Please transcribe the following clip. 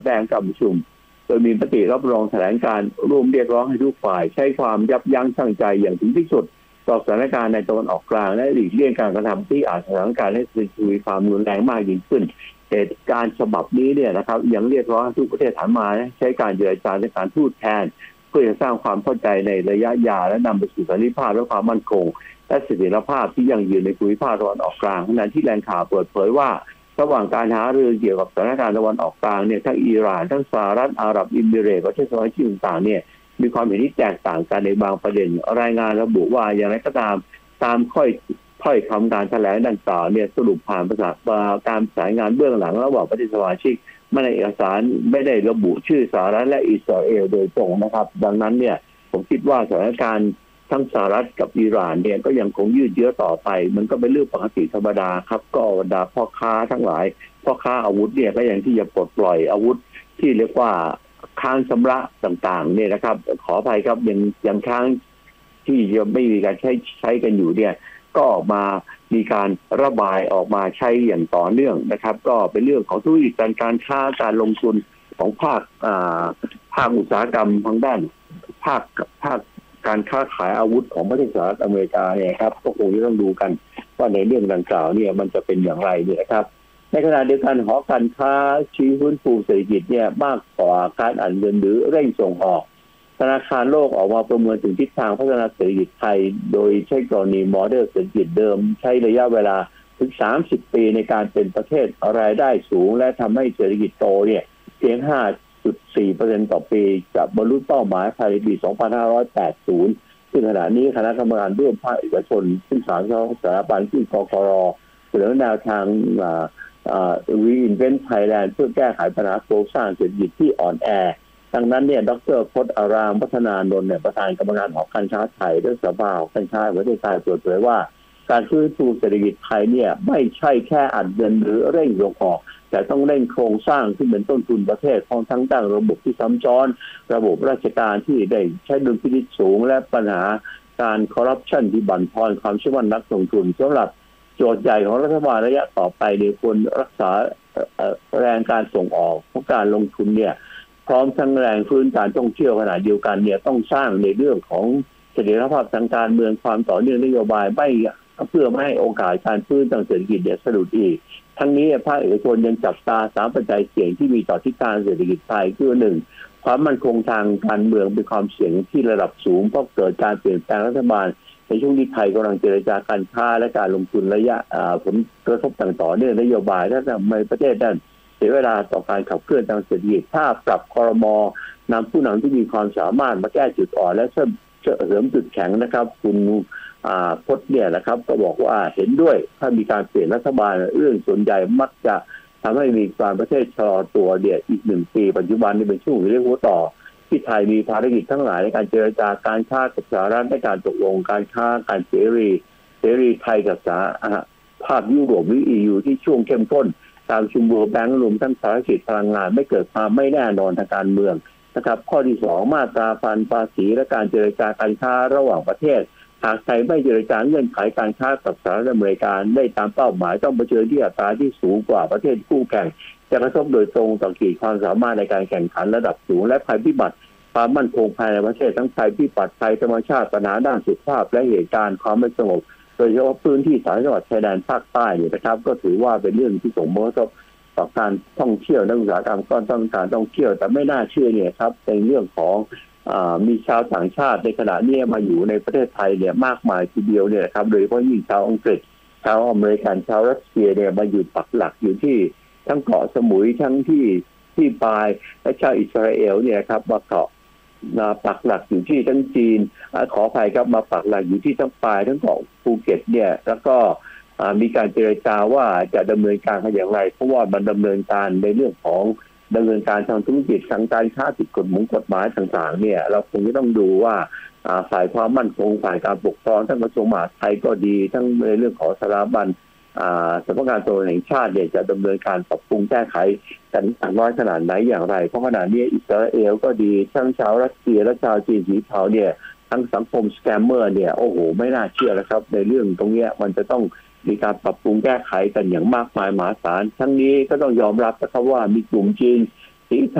แดงการประชุมโดยมีมติรับรองแถลงการร่วมเรียกร้องให้ทุกฝ่ายใช้ความยับยั้งชั่งใจอย่างถึงที่สุดต่อสถานการณ์ในตะวันออกกลางและหลีกเลี่ยงการกระทำที่อาจสถานการณ์ให้ทวีความรุนแรงมากยิ่งขึ้นเหตุการณ์ฉบับนี้เนี่ยนะครับยังเรียกร้องให้ทุกประเทศหันมาใช้การเจรจาในการทูตแทนเพื่อจะสร้างความเข้าใจในระยะยาวและนำไปสู่สันติภาพและความมั่นคงและเสถียรภาพที่ยั่งยืนในภูมิภาคตะวันออกกลางขณะที่แหล่งข่าวเปิดเผยว่าระหว่างการหารือเกี่ยวกับสถานการณ์ตะวันออกกลางเนี่ยทั้งอิหร่านทั้งสหรัฐอาหรับเอมิเรตส์ประเทศสมาชิกต่างๆเนี่ยมีความเห็นที่แตกต่างกันในบางประเด็นรายงานระบุว่าอย่างไรก็ตามค่อยคำการแถลงดังกล่าวเนี่ยสรุปผ่านภาษาการสายงานเบื้องหลังระหว่างประเทศสมาชิกไม่ในเอกสารไม่ได้ระบุชื่อสหรัฐและอิสราเอลโดยตรงนะครับดังนั้นเนี่ยผมคิดว่าสถานการณ์ทั้งสหรัฐกับอิหร่านเนี่ยก็ยังคงยืดเยื้อต่อไปมันก็เป็นเรื่องปกติธรรมดาครับก็บรรดาพ่อค้าทั้งหลายพ่อค้าอาวุธเนี่ยก็ยังที่จะปลดปล่อยอาวุธที่เรียกว่าค้างชำระต่างๆเนี่ยนะครับขออภัยครับยังค้างที่ยังไม่มีการใช้กันอยู่เนี่ยก็ออกมามีการระบายออกมาใช้อย่างต่อเนื่องนะครับก็เป็นเรื่องของธุรกิจการค้าการลงทุนของภาคอุตสาหกรรมทางด้านภาคการค้าขายอาวุธของประเทศสหรัฐอเมริกาเนี่ยครับก็คงจะต้องดูกันว่าในเรื่องดังกล่าวเนี่ยมันจะเป็นอย่างไรเนี่ยนะครับในขณะเดียวกันหอการค้าชี้ฟื้นฟูเศรษฐกิจเนี่ยมากกว่าการอ่านเงินหรือเร่งส่งออกธนาคารโลกออกมาประเมินถึงทิศทางพัฒนาเศรษฐกิจไทยโดยใช้กรณีโมเดลเศรษฐกิจเดิมใช้ระยะเวลาถึง30 ปีในการเป็นประเทศรายได้สูงและทำให้เศรษฐกิจโตเนี่ยเพียง5.4% ต่อปีจะบรรลุเป้าหมายภายในปี 2580 ซึ่งขณะนี้คณะกรรมการร่วมภาคเอกชนซึ่งสถาบันที่กกร.เสนอแนวทางReinvent Thailand เพื่อแก้ไขปัญหาโครงสร้างเศรษฐกิจที่อ่อนแอดังนั้นเนี่ยดร.พจน์อารามพัฒนานนท์เนี่ยประธานกรรมการหอการค้าไทยและสภาหอการค้าประเทศไทยเปิดเผยว่าการฟื้นฟูเศรษฐกิจไทยเนี่ยไม่ใช่แค่อัดเงินหรือเร่งส่งออกแต่ต้องเร่งโครงสร้างที่เป็นต้นทุนประเทศพร้อมทั้งตั้งระบบที่ซ้ำซ้อนระบบราชการที่ได้ใช้ดุลพินิจสูงและปัญหาการคอร์รัปชันที่บั่นทอนความเชื่อมั่นนักลงทุนสำหรับโจทย์ใหญ่ของรัฐบาลระยะต่อไปเนี่ยควรรักษาแรงการส่งออกเพราะการลงทุนเนี่ยพร้อมทั้งแรงฟื้นการท่องเที่ยวขณะเดียวกันเนี่ยต้องสร้างในเรื่องของเสถียรภาพทางการเมืองความต่อเนื่องนโยบายไม่เพื่อไม่ให้โอกาสการฟื้นทางเศรษฐกิจเนี่ยสะดุดอีกทั้งนี้ภาคเอกชนยังจับตา3 ปัจจัยเสี่ยงที่มีต่อทิศทางเศรษฐกิจไทยคือ 1. ความมั่นคงทางการเมืองเป็นความเสี่ยงที่ระดับสูงเพราะเกิดการเปลี่ยนแปลงรัฐบาลในช่วงที่ไทยกำลังเจรจาการค้าและการลงทุนระยะผลกระทบต่อเนื่องนโยบายถ้าทำให้ประเทศนั้นเสียเวลาต่อการขับเคลื่อนทางเศรษฐกิจถ้าปรับครม.นำผู้นำที่มีความสามารถมาแก้จุดอ่อนและเสริมจุดแข็งนะครับคุณพจน์เนี่ยนะครับก็บอกว่าเห็นด้วยถ้ามีการเปลี่ยนรัฐบาลเรื่องส่วนใหญ่มักจะทำให้มีการประเทศชะลอตัวเดียอีก1 ปีปัจจุบันนี่เป็นช่วงเรียกว่าต่อที่ไทยมีภารกิจทั้งหลายในการเจรจาการค้ากับสหรัฐในการตกลงการค้าการเสรีไทยกับภาคยุโรปหรือ EU ที่ช่วงเข้มข้นตามชุมนุมแบงก์รวมทั้งภารกิจพลังงานไม่เกิดความไม่แน่นอนทางการเมืองนะครับข้อที่2มาตราภาษีและการเจรจาการค้าระหว่างประเทศหากไทยไม่เจรจาเงื่อนไขการค้ากับสหรัฐอเมริกาได้ตามเป้าหมายต้องเผชิญที่อัตราที่สูงกว่าประเทศคู่แข่งจะกระทบโดยตรงต่อขีดความสามารถในการแข่งขันระดับสูงและภัยพิบัติความมั่นคงภายในประเทศทั้งภัยพิบัติภัยธรรมชาติปัญหาด้านสุขภาพและเหตุการณ์ความไม่สงบโดยเฉพาะพื้นที่3 จังหวัดชายแดนภาคใต้เนี่ยนะครับก็ถือว่าเป็นเรื่องที่ส่งผลกระทบต่อการท่องเที่ยวและอุตสาหกรรมก็ต้องการท่องเที่ยวแต่ไม่น่าเชื่อเนี่ยครับในเรื่องของมีชาวต่างชาติในขณะนี้มาอยู่ในประเทศไทยเนี่ยมากมายทีเดียวเนี่ยครับโดยเฉพาะยิ่งชาวอังกฤษชาวอเมริกันชาวรัสเซียเนี่ยมาอยู่ปักหลักอยู่ที่ทั้งเกาะสมุยทั้งที่ปายและชาวอิสราเอลเนี่ยครับมาปักหลักอยู่ที่ทั้งจีนขออภัยครับมาปักหลักอยู่ที่ทั้งปายทั้งเกาะภูเก็ตเนี่ยแล้วก็มีการเจรจาว่าจะดำเนินการอย่างไรเพราะว่ามันดำเนินการในเรื่องของดำเนินการทางธุรกิจทางการค้าผิดกฎหมายต่างๆเนี่ยเราคงจะต้องดูว่าฝ่ายความมั่นคงฝ่ายการปกครองทั้งกระทรวงมหาดไทยก็ดีทั้งในเรื่องของสถาบันสำนักงานตำรวจแห่งชาติเนี่ยจะดำเนินการปรับปรุงแก้ไขกันอย่างน้อยขนาดไหนอย่างไรเพราะขณะนี้อิสราเอลก็ดีทั้งชาวรัสเซียและชาวจีนสีเทาเนี่ยทั้งสังคมสแกมเมอร์เนี่ยโอ้โหไม่น่าเชื่อนะครับในเรื่องตรงนี้มันจะต้องมีการปรับปรุงแก้ไขกันอย่างมากมายมหาศาลทั้งนี้ก็ต้องยอมรับนะครับว่ามีกลุ่มจีนสี